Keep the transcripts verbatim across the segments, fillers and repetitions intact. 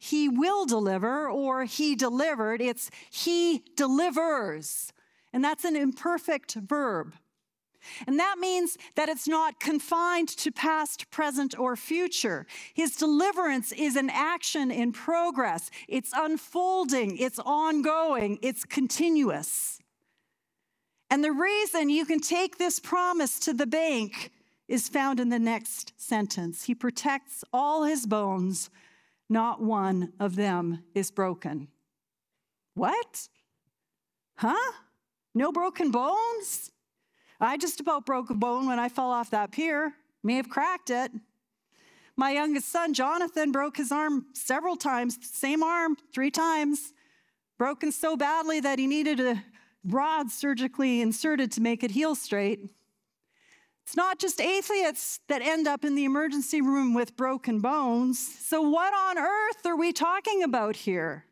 he will deliver or he delivered. It's he delivers. And that's an imperfect verb. And that means that it's not confined to past, present, or future. His deliverance is an action in progress. It's unfolding, it's ongoing, it's continuous. And the reason you can take this promise to the bank is found in the next sentence. He protects all his bones, not one of them is broken. What? Huh? No broken bones? I just about broke a bone when I fell off that pier. May have cracked it. My youngest son, Jonathan, broke his arm several times, same arm, three times. Broken so badly that he needed a rod surgically inserted to make it heal straight. It's not just athletes that end up in the emergency room with broken bones. So what on earth are we talking about here?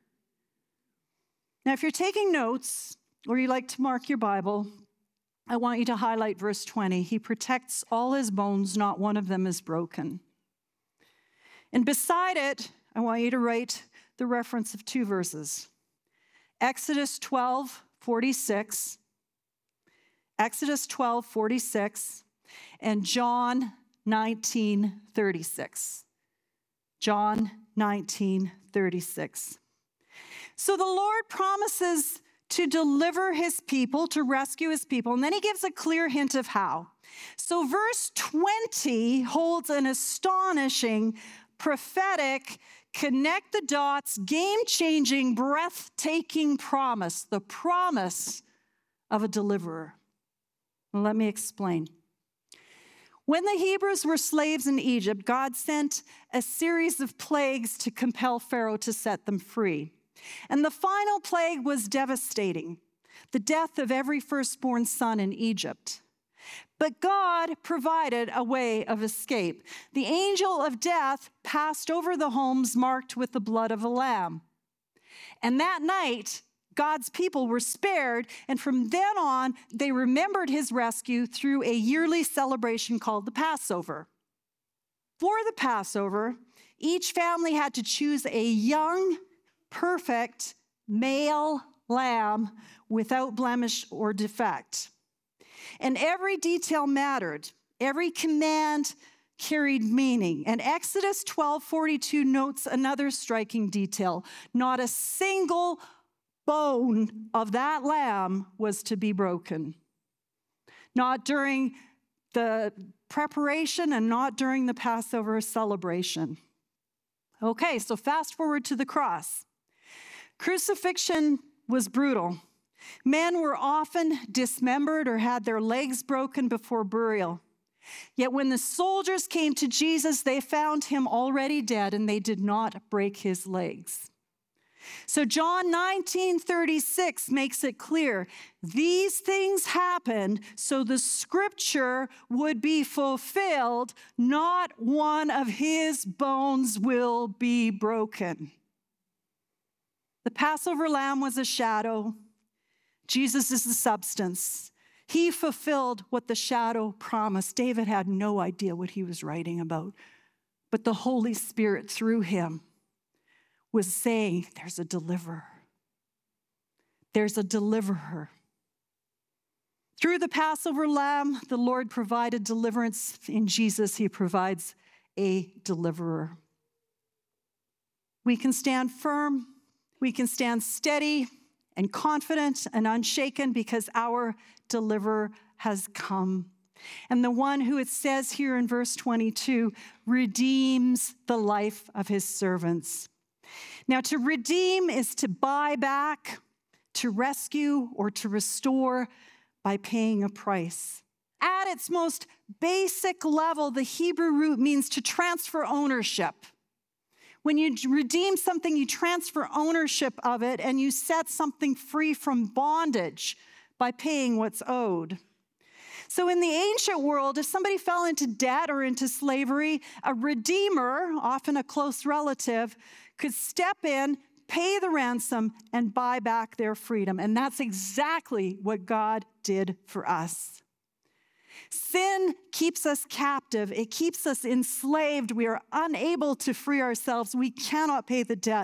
Now, if you're taking notes or you like to mark your Bible, I want you to highlight verse twenty. He protects all his bones, not one of them is broken. And beside it, I want you to write the reference of two verses. Exodus twelve forty-six. Exodus twelve forty-six. And John nineteen thirty-six. John nineteen thirty-six. So the Lord promises to deliver his people, to rescue his people. And then he gives a clear hint of how. So verse twenty holds an astonishing, prophetic, connect the dots, game-changing, breathtaking promise, the promise of a deliverer. Let me explain. When the Hebrews were slaves in Egypt, God sent a series of plagues to compel Pharaoh to set them free. And the final plague was devastating, the death of every firstborn son in Egypt. But God provided a way of escape. The angel of death passed over the homes marked with the blood of a lamb. And that night, God's people were spared, and from then on, they remembered his rescue through a yearly celebration called the Passover. For the Passover, each family had to choose a young, perfect male lamb without blemish or defect. And every detail mattered. Every command carried meaning. And Exodus twelve forty-two notes another striking detail. Not a single bone of that lamb was to be broken. Not during the preparation and not during the Passover celebration. Okay, so fast forward to the cross. Crucifixion was brutal. Men were often dismembered or had their legs broken before burial. Yet when the soldiers came to Jesus, they found him already dead, and they did not break his legs. So John nineteen thirty-six makes it clear, these things happened so the scripture would be fulfilled, not one of his bones will be broken. The Passover lamb was a shadow. Jesus is the substance. He fulfilled what the shadow promised. David had no idea what he was writing about, but the Holy Spirit through him was saying, there's a deliverer. There's a deliverer. Through the Passover lamb, the Lord provided deliverance. In Jesus, he provides a deliverer. We can stand firm. We can stand steady and confident and unshaken because our deliverer has come. And the one who, it says here in verse twenty-two, redeems the life of his servants. Now, to redeem is to buy back, to rescue, or to restore by paying a price. At its most basic level, the Hebrew root means to transfer ownership. When you redeem something, you transfer ownership of it, and you set something free from bondage by paying what's owed. So in the ancient world, if somebody fell into debt or into slavery, a redeemer, often a close relative, could step in, pay the ransom, and buy back their freedom. And that's exactly what God did for us. Sin keeps us captive. It keeps us enslaved. We are unable to free ourselves. We cannot pay the debt